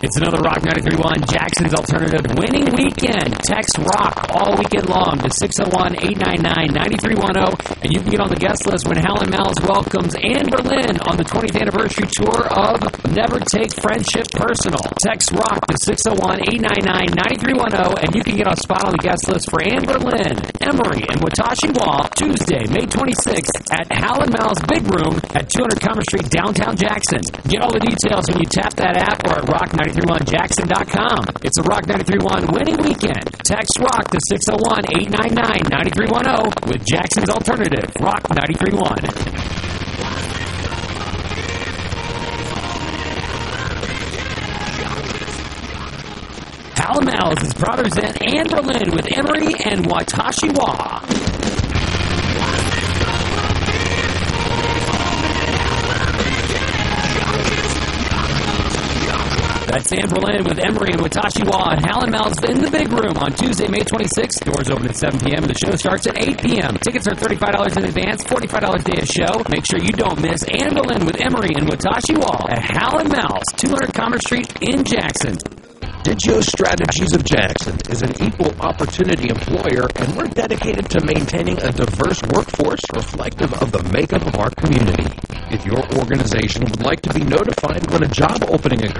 It's another Rock 93.1 Jackson's Alternative winning weekend. Text ROCK all weekend long to 601-899-9310, and you can get on the guest list when Hal & Mal's welcomes Anne Berlin on the 20th anniversary tour of Never Take Friendship Personal. Text ROCK to 601-899-9310, and you can get on spot on the guest list for Anne Berlin, Emery, and Watashi Wall Tuesday, May 26th at Hal & Mal's Big Room at 200 Commerce Street, downtown Jackson. Get all the details when you tap that app or at rock931jackson.com. It's a Rock 93.1 winning weekend. Text ROCK to 601-899-9310 with Jackson's Alternative, Rock 93.1. Hal & Mal's is proud to present Anne Berlin with Emery and Watashi Wa. That's Anne Berlin with Emery and Watashi Wa and Hal & Mal's in the Big Room on Tuesday, May 26th. Doors open at 7 p.m. The show starts at 8 p.m. Tickets are $35 in advance, $45 day of show. Make sure you don't miss Anne Berlin with Emery and Watashi Wa at Hal & Mal's, 200 Commerce Street in Jackson. Digio Strategies of Jackson is an equal opportunity employer, and we're dedicated to maintaining a diverse workforce reflective of the makeup of our community. If your organization would like to be notified when a job opening occurs,